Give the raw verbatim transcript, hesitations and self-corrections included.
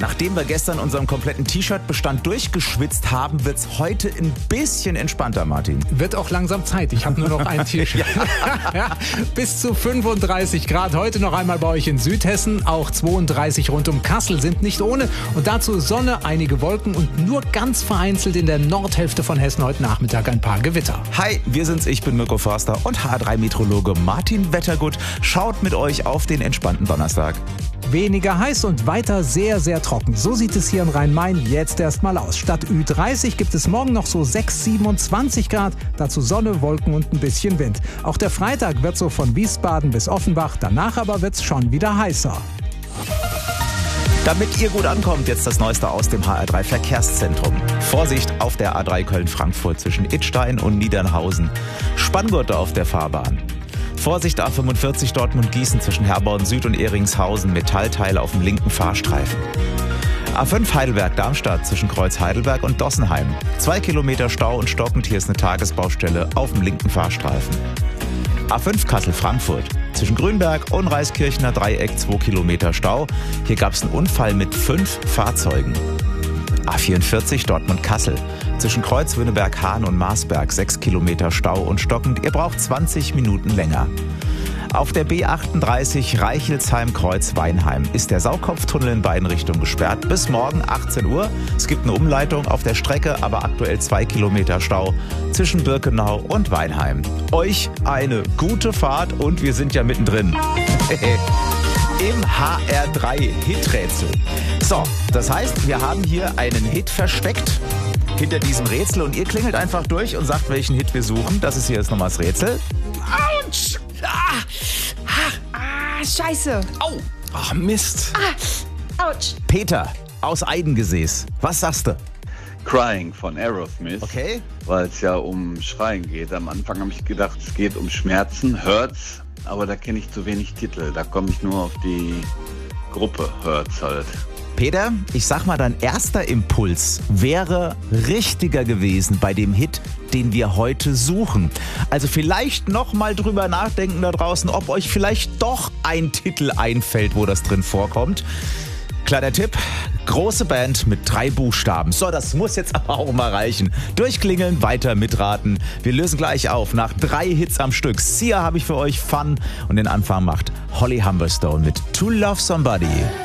Nachdem wir gestern unseren kompletten T-Shirt-Bestand durchgeschwitzt haben, wird's heute ein bisschen entspannter, Martin. Wird auch langsam Zeit. Ich habe nur noch ein T-Shirt. Ja. Bis zu fünfunddreißig Grad heute noch einmal bei euch in Südhessen. Auch zweiunddreißig rund um Kassel sind nicht ohne. Und dazu Sonne, einige Wolken und nur ganz vereinzelt in der Nordhälfte von Hessen heute Nachmittag ein paar Gewitter. Hi, wir sind's. Ich bin Mirko Förster und H drei Meteorologe Martin Wettergut schaut mit euch auf den entspannten Donnerstag. Weniger heiß und weiter sehr, sehr trocken. So sieht es hier im Rhein-Main jetzt erstmal aus. Statt Ü dreißig gibt es morgen noch so sechs, siebenundzwanzig Grad. Dazu Sonne, Wolken und ein bisschen Wind. Auch der Freitag wird so von Wiesbaden bis Offenbach. Danach aber wird's schon wieder heißer. Damit ihr gut ankommt, jetzt das Neueste aus dem H R drei Verkehrszentrum. Vorsicht auf der A drei Köln-Frankfurt zwischen Idstein und Niedernhausen. Spanngurte auf der Fahrbahn. Vorsicht A fünfundvierzig Dortmund-Gießen zwischen Herborn Süd und Ehringshausen. Metallteile auf dem linken Fahrstreifen. A fünf Heidelberg-Darmstadt zwischen Kreuz Heidelberg und Dossenheim. Zwei Kilometer Stau und stockend. Hier ist eine Tagesbaustelle auf dem linken Fahrstreifen. A fünf Kassel-Frankfurt. Zwischen Grünberg und Reiskirchner Dreieck zwei Kilometer Stau. Hier gab es einen Unfall mit fünf Fahrzeugen. A vierundvierzig Dortmund-Kassel. Zwischen Kreuz-Wünnenberg-Hahn und Marsberg sechs Kilometer Stau und stockend. Ihr braucht zwanzig Minuten länger. Auf der B achtunddreißig Reichelsheim-Kreuz-Weinheim ist der Saukopftunnel in beiden Richtungen gesperrt bis morgen achtzehn Uhr. Es gibt eine Umleitung auf der Strecke, aber aktuell zwei Kilometer Stau zwischen Birkenau und Weinheim. Euch eine gute Fahrt und wir sind ja mittendrin. Im H R drei Hiträtsel. So, das heißt, wir haben hier einen Hit versteckt hinter diesem Rätsel und ihr klingelt einfach durch und sagt, welchen Hit wir suchen. Das ist hier jetzt nochmal das Rätsel. Autsch! Ah, ah, ah, scheiße. Au! Ach, Mist. Ah, Autsch. Peter aus Eidengesäß, was sagst du? Crying von Aerosmith, Okay. weil es ja um Schreien geht. Am Anfang habe ich gedacht, es geht um Schmerzen, Hurts, aber da kenne ich zu wenig Titel. Da komme ich nur auf die Gruppe Hurts halt. Peter, ich sag mal, dein erster Impuls wäre richtiger gewesen bei dem Hit, den wir heute suchen. Also vielleicht noch mal drüber nachdenken da draußen, ob euch vielleicht doch ein Titel einfällt, wo das drin vorkommt. Kleiner Tipp, große Band mit drei Buchstaben. So, das muss jetzt aber auch mal reichen. Durchklingeln, weiter mitraten. Wir lösen gleich auf nach drei Hits am Stück. Sia habe ich für euch, Fun und den Anfang macht Holly Humberstone mit To Love Somebody.